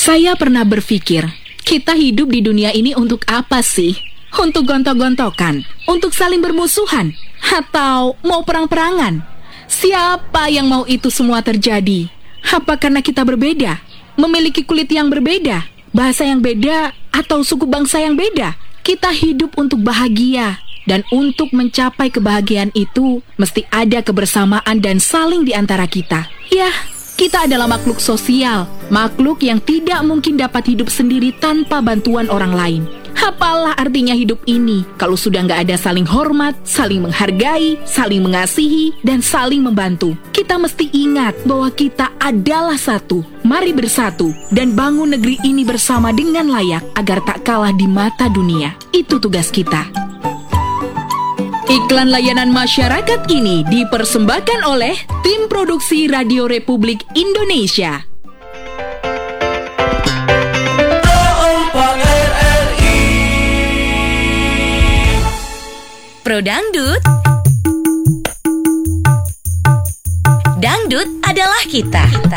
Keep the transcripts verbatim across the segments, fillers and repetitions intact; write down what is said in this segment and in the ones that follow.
Saya pernah berpikir, kita hidup di dunia ini untuk apa sih? Untuk gontok-gontokan? Untuk saling bermusuhan? Atau mau perang-perangan? Siapa yang mau itu semua terjadi? Apa karena kita berbeda? Memiliki kulit yang berbeda? Bahasa yang beda? Atau suku bangsa yang beda? Kita hidup untuk bahagia. Dan untuk mencapai kebahagiaan itu, mesti ada kebersamaan dan saling di antara kita. Yah, kita adalah makhluk sosial, makhluk yang tidak mungkin dapat hidup sendiri tanpa bantuan orang lain. Apalah artinya hidup ini kalau sudah nggak ada saling hormat, saling menghargai, saling mengasihi, dan saling membantu? Kita mesti ingat bahwa kita adalah satu. Mari bersatu dan bangun negeri ini bersama dengan layak agar tak kalah di mata dunia. Itu tugas kita. Iklan layanan masyarakat ini dipersembahkan oleh Tim Produksi Radio Republik Indonesia. Pro Dangdut. Dangdut adalah kita. kita.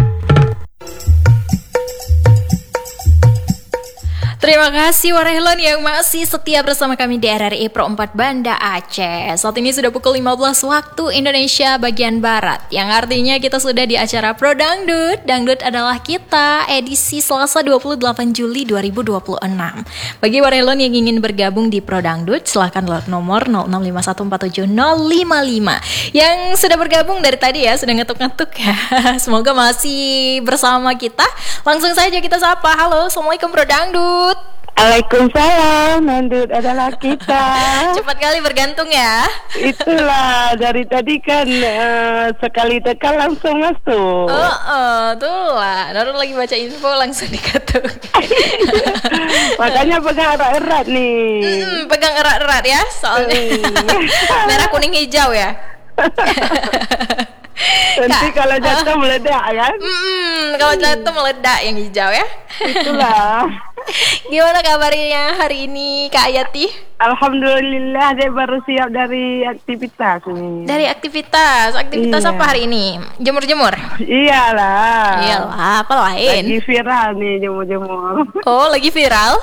Terima kasih Warehlon yang masih setia bersama kami di R R I Pro empat Banda Aceh. Saat ini sudah pukul lima belas waktu Indonesia bagian Barat, yang artinya kita sudah di acara Pro Dangdut. Dangdut adalah kita, edisi Selasa dua puluh delapan Juli dua ribu dua puluh enam. Bagi Warehlon yang ingin bergabung di Pro Dangdut, silahkan lewat nomor nol enam lima satu empat tujuh nol lima lima. Yang sudah bergabung dari tadi ya, sudah ngetuk-ngetuk ya. Semoga masih bersama kita. Langsung saja kita sapa. Halo, Assalamualaikum Pro Dangdut. Waalaikumsalam, Dangdut adalah kita. Cepat kali bergantung ya. Itulah, dari tadi kan uh, sekali tekan langsung masuk. Oh, oh tuh lah. Baru lagi baca info langsung diketuk. Makanya pegang erat-erat nih. Hmm, pegang erat-erat ya, soalnya merah, kuning, hijau ya. Nanti Kak, kalau jatuh uh, meledak kan? Hmm, kalau jatuh meledak yang hijau ya. Itulah. Gimana kabarnya hari ini Kak Ayati? Alhamdulillah, dia baru siap dari aktivitas ini. Dari aktivitas? Aktivitas iya. Apa hari ini? Jemur-jemur? Iyalah. Iyalah, apa lain? Lagi viral nih jemur-jemur. Oh, lagi viral?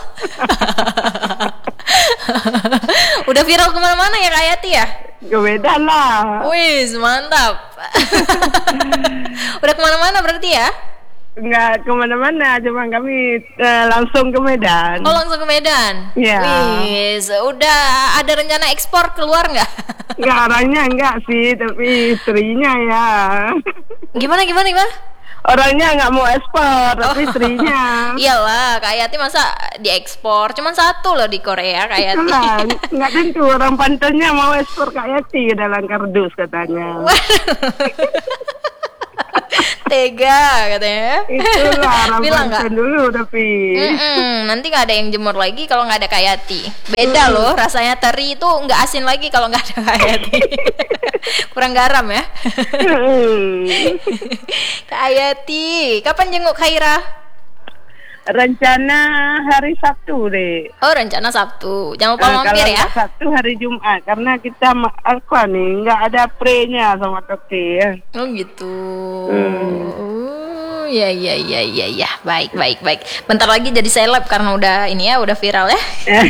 Udah viral kemana-mana ya Kak Ayati ya? Ke Medan lah. Wih, mantap. Udah kemana-mana berarti ya? Enggak kemana-mana, cuma kami uh, langsung ke Medan. Oh, langsung ke Medan? Iya. Wih, udah ada rencana ekspor keluar nggak? Enggak, orangnya enggak sih, tapi istrinya ya. Gimana, gimana, gimana? Orangnya nggak mau ekspor, tapi istrinya. Iyalah, Kak Yati masa diekspor? Cuman satu loh di Korea, Kak Yati. Itulah, nggak tentu orang pantasnya mau ekspor Kak Yati dalam kardus katanya. Tega katanya. Itulah orang bilang pantas dulu tapi. Mm-mm, nanti nggak ada yang jemur lagi kalau nggak ada Kak Yati. Beda mm. loh, rasanya teri itu nggak asin lagi kalau nggak ada Kak Yati. Kurang garam ya. Kak Yati, kapan jenguk Khaira? Rencana hari Sabtu deh. Oh, rencana Sabtu. Jangan lupa uh, mampir ya. Sabtu hari Jumat karena kita alfa nih nggak ada pre-nya sama dokter. Oh gitu. Hmm. Oh, ya ya ya ya ya. Baik baik baik. Bentar lagi jadi seleb karena udah ini ya, udah viral ya.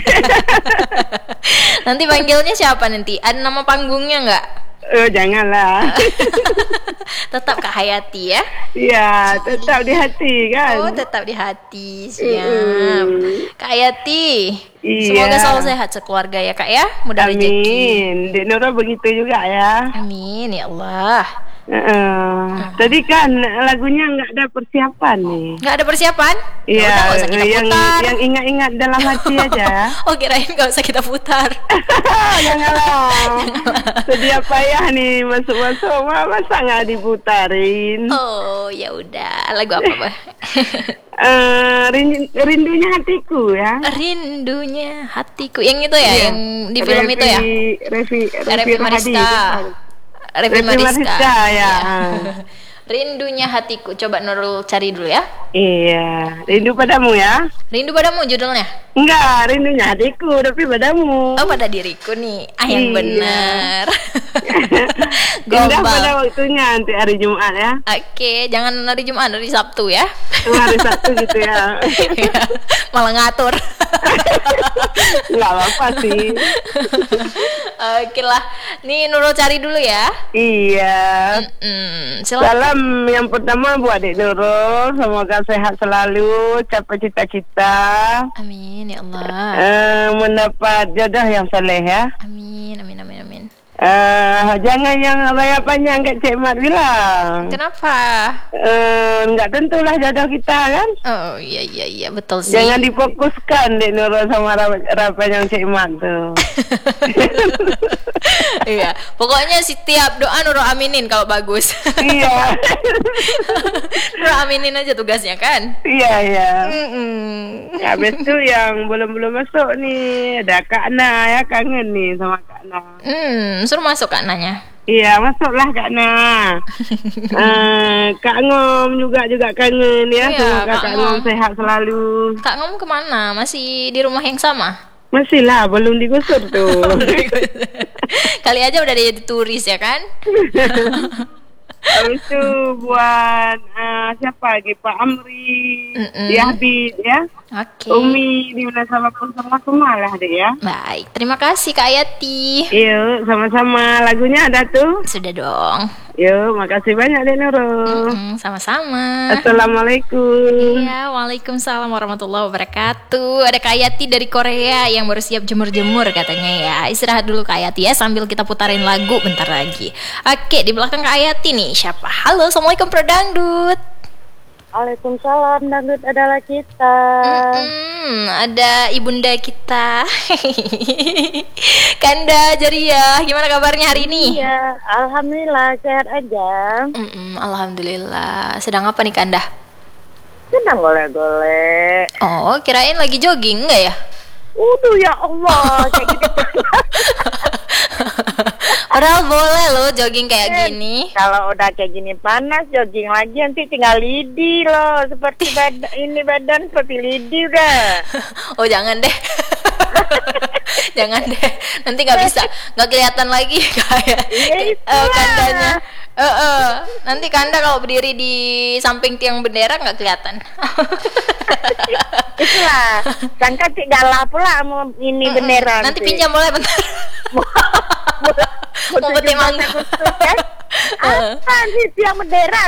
Nanti panggilnya siapa nanti? Ada nama panggungnya nggak? Oh, janganlah. Tetap Kak Hayati ya? Iya, tetap di hati kan. Oh, tetap di hati. Siap. Mm. Kak Hayati, iya. Semoga selalu sehat sekeluarga ya Kak ya. Mudah rezeki. Amin. Dek Nurul begitu juga ya. Amin ya Allah. Uh, uh. Tadi kan lagunya nggak ada persiapan nih. Nggak ada persiapan? Iya. Yang yang ingat-ingat dalam hati aja. Oh, kirain nggak usah kita putar. Janganlah. Sedia payah nih masuk-masuk, masa nggak diputarin? Oh, ya udah. Lagu apa, Bah? uh, rindu, rindunya hatiku ya. Rindunya hatiku. Yang itu ya, yeah. Yang di film Revi, itu ya. Revi, Revi, Revi Mariska. Revi Mariska ya. Rindunya hatiku. Coba Nurul cari dulu ya. Iya, rindu padamu ya. Rindu padamu judulnya. Enggak, rindunya hatiku, tapi padamu. Oh, pada diriku nih. Ah, yang Iya. benar. Indah pada Gombal. waktunya nanti hari Jumat ya. Oke, jangan hari Jumat, hari Sabtu ya. Oh, hari Sabtu gitu ya. Malah ngatur. Enggak apa-apa sih. Oke lah. Nih Nurul cari dulu ya. Iya. Mm, silakan. Salam yang pertama buat Adik Nurul, semoga sehat selalu, capai cita-cita, Amin ya Allah. eh, mendapat jodoh yang soleh ya. Amin, amin, amin, amin. Eh, jangan yang raya panjang kayak Cik Mat bilang. Kenapa? Eh, enggak tentulah jodoh kita kan. Oh iya iya iya betul sih. Jangan difokuskan Dek Nurul sama rap- rapan yang Cik Mat tuh. Iya, pokoknya setiap doa Nurul aminin kalau bagus. Iya. Nurul aminin aja tugasnya kan. Iya, iya. Mm-mm. Ya, habis itu yang belum-belum masuk nih, ada Kak Na ya, kangen nih sama Kak Na. Hmm, suruh masuk Kak Nanya. Iya, masuklah Kak Na. Eh, Kak Ngom juga juga kangen ya, Iya, semoga Kak Kak Ngom Ngom. sehat selalu. Kak Ngom kemana? Masih di rumah yang sama? Masih lah, belum digusur tuh. Kali aja udah jadi turis ya kan? Habis itu buat eh, siapa lagi, Pak Amri, Mm-mm. ya Habib ya, Oke. Umi di mana sama pun sama semua lah deh ya. Baik, terima kasih Kak Yati. Yuk, sama-sama, lagunya ada tuh. Sudah dong. Yuk, makasih banyak Dek Nurul. Mm, sama-sama. Assalamualaikum. Iya, waalaikumsalam warahmatullahi wabarakatuh. Ada Kak Yati dari Korea yang baru siap jemur-jemur katanya ya. Istirahat dulu Kak Yati ya sambil kita putarin lagu bentar lagi. Oke, di belakang Kak Yati nih siapa? Halo, assalamualaikum Pro Dangdut. Waalaikumsalam, dangdut adalah kita. Hmm, ada ibunda kita. Kanda Jariah, gimana kabarnya hari ini? Iya, alhamdulillah sehat aja. Mm-mm, alhamdulillah. Sedang apa nih Kanda? Sedang golek-golek. Oh, kirain lagi jogging enggak ya? Uduh ya Allah, kayak gitu. Padahal boleh loh jogging kayak gini. Kalau udah kayak gini panas, jogging lagi nanti tinggal lidi loh, seperti badan ini badan seperti lidi udah. Oh jangan deh. Jangan deh. Nanti nggak bisa, nggak kelihatan lagi kayak Iya, eh, itulah. kandanya. Eh, eh. Nanti Kanda kalau berdiri di samping tiang bendera nggak kelihatan. Itulah, sangka tidak lah pula mau ini Mm-mm. beneran. Nanti pinjam boleh bentar. Mau petik mangga. Kan? Apa sih tiang bendera?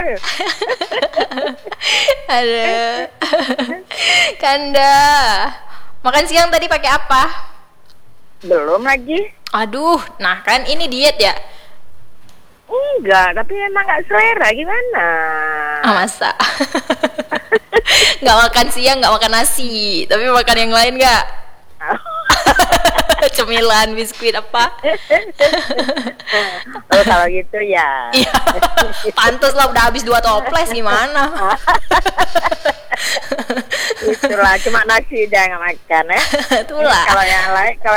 Aduh. Kanda. Makan siang tadi pakai apa? Belum lagi. Aduh, nah kan ini diet ya? Enggak, tapi emang nggak selera gimana? Ah masa? Nggak makan siang, nggak makan nasi, tapi makan yang lain nggak? Cemilan, biskuit apa? Oh kalau gitu ya. Iya, pantas lah udah habis dua toples gimana? Itulah cuma nasi udah nggak makan ya. Itulah. Kalau yang lain kalau